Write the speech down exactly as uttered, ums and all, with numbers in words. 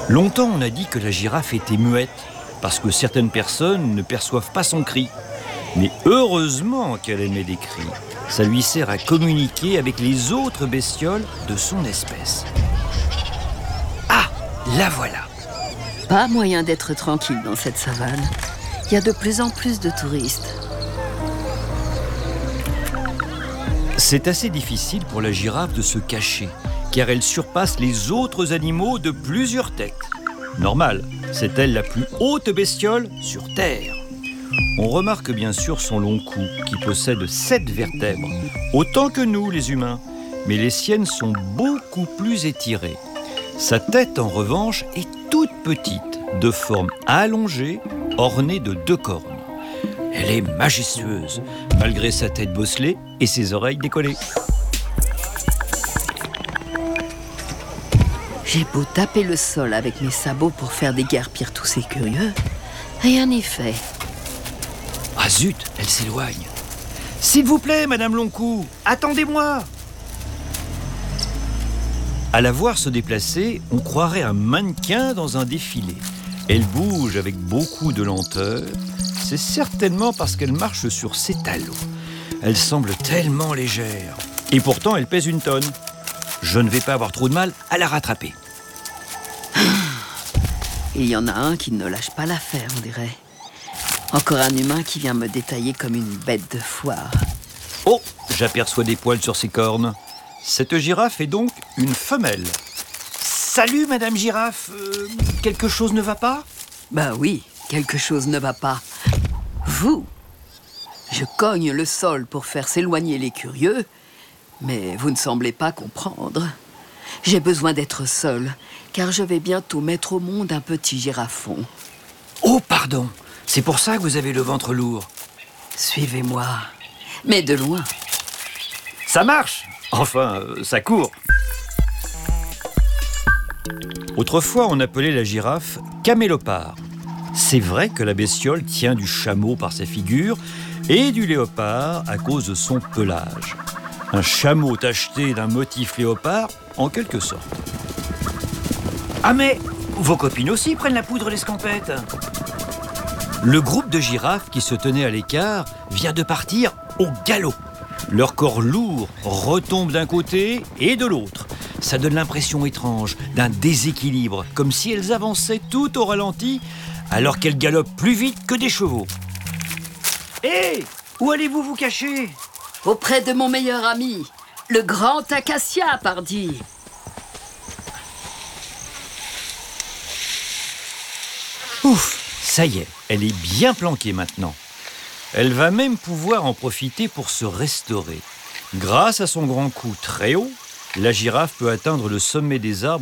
Longtemps, on a dit que la girafe était muette, parce que certaines personnes ne perçoivent pas son cri. Mais heureusement qu'elle émet des cris. Ça lui sert à communiquer avec les autres bestioles de son espèce. Ah, la voilà! Pas moyen d'être tranquille dans cette savane. Il y a de plus en plus de touristes. C'est assez difficile pour la girafe de se cacher, car elle surpasse les autres animaux de plusieurs têtes. Normal, c'est elle la plus haute bestiole sur Terre. On remarque bien sûr son long cou, qui possède sept vertèbres, autant que nous les humains, mais les siennes sont beaucoup plus étirées. Sa tête, en revanche, est toute petite, de forme allongée, ornée de deux cornes. Elle est majestueuse, malgré sa tête bosselée et ses oreilles décollées. J'ai beau taper le sol avec mes sabots pour faire déguerpir tous ces curieux, rien n'y fait. Ah zut, elle s'éloigne. S'il vous plaît, Madame Longcou, attendez-moi. À la voir se déplacer, on croirait un mannequin dans un défilé. Elle bouge avec beaucoup de lenteur. C'est certainement parce qu'elle marche sur ses talons. Elle semble tellement légère. Et pourtant, elle pèse une tonne. Je ne vais pas avoir trop de mal à la rattraper. Il y en a un qui ne lâche pas l'affaire, on dirait. Encore un humain qui vient me détailler comme une bête de foire. Oh, j'aperçois des poils sur ses cornes. Cette girafe est donc une femelle. Salut, Madame Girafe. Euh, quelque chose ne va pas ? Bah oui, quelque chose ne va pas. Vous, je cogne le sol pour faire s'éloigner les curieux, mais vous ne semblez pas comprendre. J'ai besoin d'être seule, car je vais bientôt mettre au monde un petit girafon. Oh, pardon. C'est pour ça que vous avez le ventre lourd. Suivez-moi, mais de loin. Ça marche. Enfin, euh, ça court. Autrefois, on appelait la girafe camélopard. C'est vrai que la bestiole tient du chameau par sa figure et du léopard à cause de son pelage. Un chameau tacheté d'un motif léopard, en quelque sorte. Ah mais, vos copines aussi prennent la poudre d'escampette. Le groupe de girafes qui se tenait à l'écart vient de partir au galop. Leur corps lourd retombe d'un côté et de l'autre. Ça donne l'impression étrange d'un déséquilibre, comme si elles avançaient tout au ralenti, alors qu'elles galopent plus vite que des chevaux. Hé, hey, où allez-vous vous cacher ? Auprès de mon meilleur ami, le grand acacia, pardi. Ouf, ça y est, elle est bien planquée maintenant. Elle va même pouvoir en profiter pour se restaurer. Grâce à son grand cou très haut, la girafe peut atteindre le sommet des arbres